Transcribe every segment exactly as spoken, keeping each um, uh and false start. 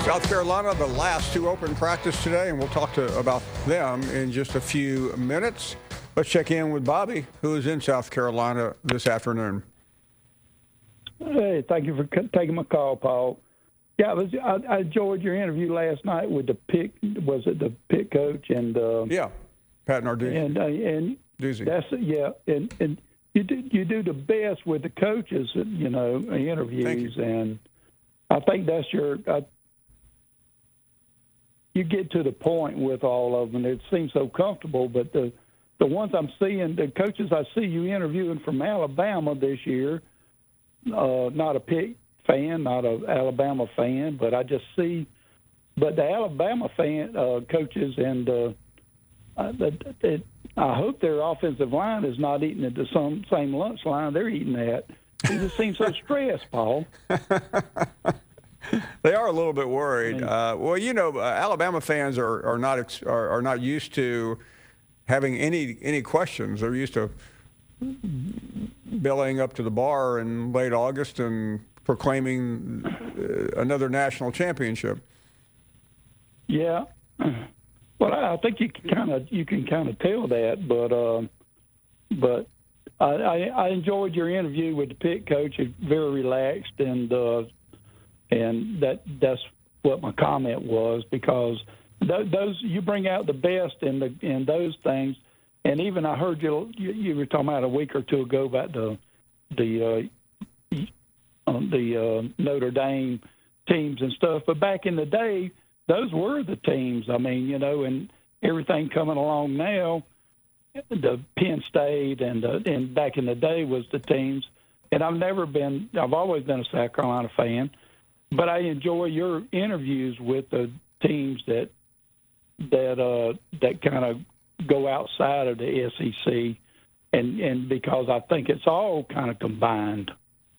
South Carolina, the last to open practice today, and we'll talk to, about them in just a few minutes. Let's check in with Bobby, who is in South Carolina this afternoon. Hey, thank you for taking my call, Paul. Yeah, I, was, I, I enjoyed your interview last night with the pick. Was it the pick coach and uh, yeah, Pat Narduzzi. And uh, and Doozy. That's yeah, and and you do you do the best with the coaches, you know, interviews, you. and I think that's your. I, you get to the point with all of them. It seems so comfortable, but the the ones I'm seeing, the coaches I see you interviewing from Alabama this year, uh, not a pick fan, not an Alabama fan, but I just see, but the Alabama fan uh, coaches and uh, uh, the, the, I hope their offensive line is not eating at the some, same lunch line they're eating at. It just seems so stressed, Paul. They are a little bit worried. Uh, well, you know, uh, Alabama fans are are not ex- are, are not used to having any any questions. They're used to bellying up to the bar in late August and proclaiming uh, another national championship. Yeah, well, I think you can kind of you can kind of tell that, but uh, but I, I, I enjoyed your interview with the Pitt coach. It's very relaxed, and uh, and that that's what my comment was, because th- those you bring out the best in the in those things. And even I heard you you, you were talking about a week or two ago about the the uh, um, the uh, Notre Dame teams and stuff. But back in the day, those were the teams. I mean, you know, and everything coming along now, the Penn State and uh, and back in the day was the teams. And I've never been. I've always been a South Carolina fan, but I enjoy your interviews with the teams that that uh, that kind of go outside of the S E C, and, and because I think it's all kind of combined.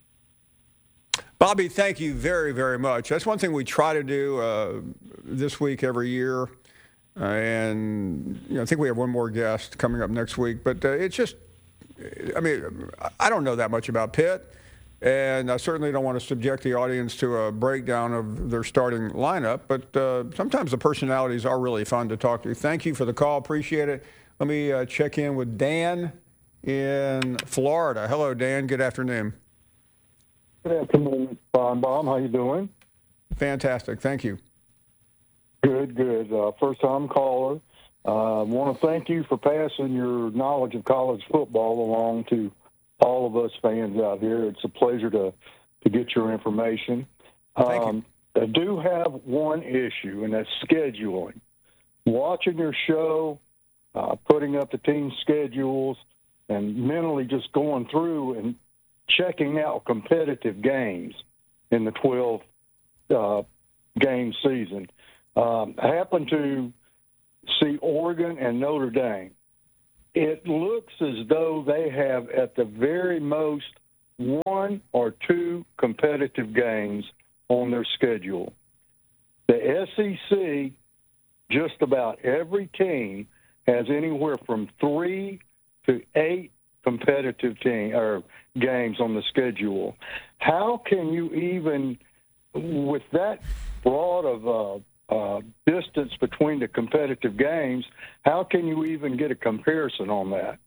Bobby, thank you very, very much. That's one thing we try to do uh, this week every year, uh, and you know, I think we have one more guest coming up next week. But uh, it's just, I mean, I don't know that much about Pitt, and I certainly don't want to subject the audience to a breakdown of their starting lineup, but uh, sometimes the personalities are really fun to talk to. Thank you for the call. Appreciate it. Let me uh, check in with Dan in Florida. Hello, Dan. Good afternoon. Good afternoon, Bon Bomb. How you doing? Fantastic. Thank you. Good, good. Uh, first-time caller. I uh, want to thank you for passing your knowledge of college football along to all of us fans out here. It's a pleasure to, to get your information. Thank um, you. I do have one issue, and that's scheduling. Watching your show, uh, putting up the team schedules, and mentally just going through and checking out competitive games in the twelve uh, game season. Um, I happened to see Oregon and Notre Dame. It looks as though they have, at the very most, one or two competitive games on their schedule. The S E C, just about every team has anywhere from three to eight competitive team or games on the schedule. How can you even, with that broad of uh, uh, distance between the competitive games, how can you even get a comparison on that?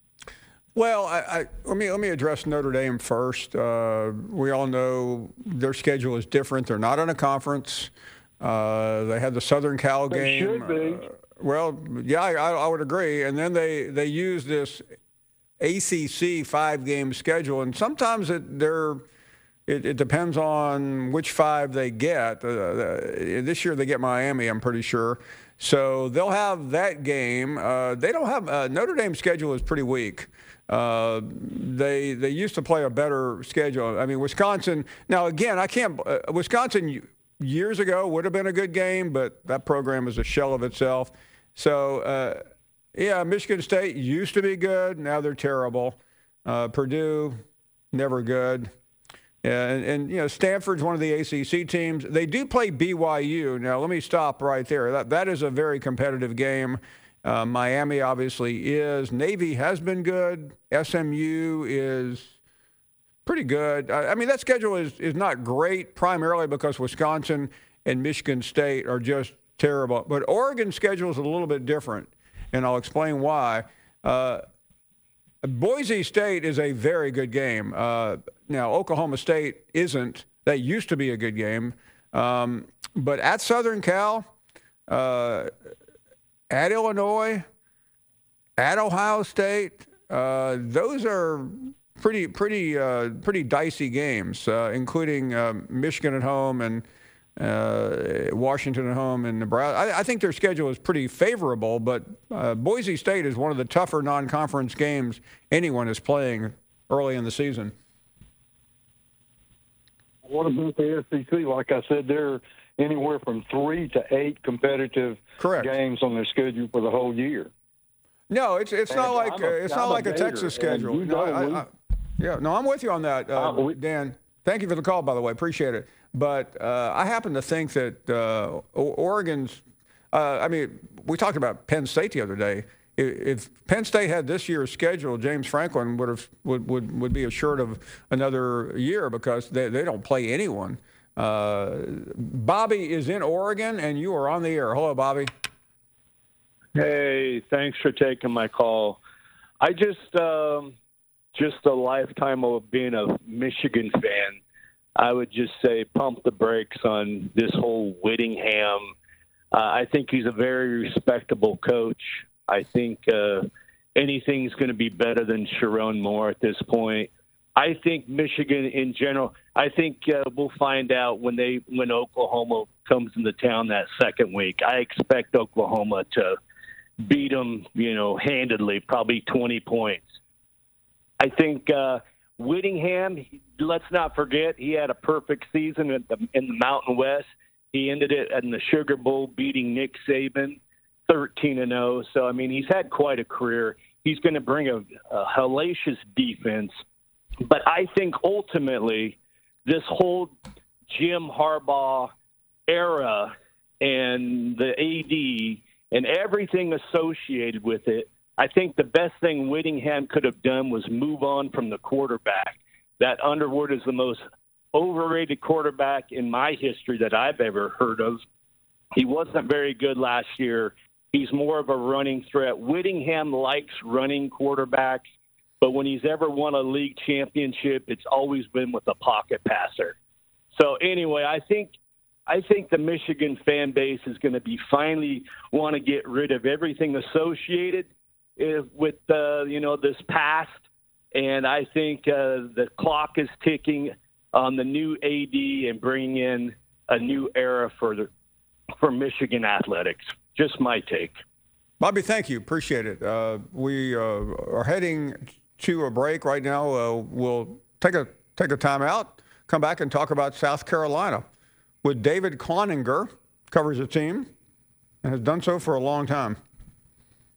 Well, I, I, let me let me address Notre Dame first. Uh, we all know their schedule is different. They're not in a conference. Uh, they had the Southern Cal They game. should be. Uh, well, yeah, I, I would agree. And then they they use this A C C five-game schedule, and sometimes it they're it, it depends on which five they get. Uh, this year they get Miami, I'm pretty sure. So they'll have that game. Uh, they don't have uh, Notre Dame's schedule is pretty weak. Uh, they they used to play a better schedule. I mean, Wisconsin. Now again, I can't. Uh, Wisconsin years ago would have been a good game, but that program is a shell of itself. So. Uh, Yeah, Michigan State used to be good. Now they're terrible. Uh, Purdue, never good. And, and, you know, Stanford's one of the A C C teams. They do play B Y U. Now, let me stop right there. That That is a very competitive game. Uh, Miami obviously is. Navy has been good. S M U is pretty good. I, I mean, that schedule is, is not great, primarily because Wisconsin and Michigan State are just terrible. But Oregon's schedule is a little bit different, and I'll explain why. Uh, Boise State is a very good game. Uh, now, Oklahoma State isn't. That used to be a good game. Um, but at Southern Cal, uh, at Illinois, at Ohio State, uh, those are pretty, pretty, uh, pretty dicey games, uh, including uh, Michigan at home and uh, Washington at home and Nebraska. I, I think their schedule is pretty favorable, but uh, Boise State is one of the tougher non-conference games anyone is playing early in the season. What about the S E C? Like I said, they're anywhere from three to eight competitive Correct. games on their schedule for the whole year. No, it's it's And not like I'm a- it's I'm not a like a Gator, Texas and schedule. you No, know I, we- I, yeah, no, I'm with you on that, uh, Uh, we- Dan. Thank you for the call, by the way. Appreciate it. But uh, I happen to think that uh, O- Oregon's. Uh, I mean, we talked about Penn State the other day. If Penn State had this year's schedule, James Franklin would have would would, would be assured of another year because they, they don't play anyone. Uh, Bobby is in Oregon, and you are on the air. Hello, Bobby. Hey, thanks for taking my call. I just, um, just a lifetime of being a Michigan fan, I would just say pump the brakes on this whole Whittingham. Uh, I think he's a very respectable coach. I think uh, anything's going to be better than Sharon Moore at this point. I think Michigan in general, I think uh, we'll find out when they when Oklahoma comes into town that second week. I expect Oklahoma to beat them, you know, handedly, probably twenty points. I think uh, Whittingham, let's not forget, he had a perfect season in the, in the Mountain West. He ended it in the Sugar Bowl beating Nick Saban, thirteen and oh. So, I mean, he's had quite a career. He's going to bring a, a hellacious defense. But I think ultimately this whole Jim Harbaugh era and the A D and everything associated with it, I think the best thing Whittingham could have done was move on from the quarterback. That Underwood is the most overrated quarterback in my history that I've ever heard of. He wasn't very good last year. He's more of a running threat. Whittingham likes running quarterbacks. But when he's ever won a league championship, it's always been with a pocket passer. So anyway, I think I think the Michigan fan base is going to be finally want to get rid of everything associated with uh, you know this past, and I think uh, the clock is ticking on the new A D and bringing in a new era for the for Michigan athletics. Just my take. Bobby, thank you. Appreciate it. Uh, we uh, are heading to a break right now. Uh, we'll take a take a time out, come back and talk about South Carolina with David Cloninger, covers the team and has done so for a long time.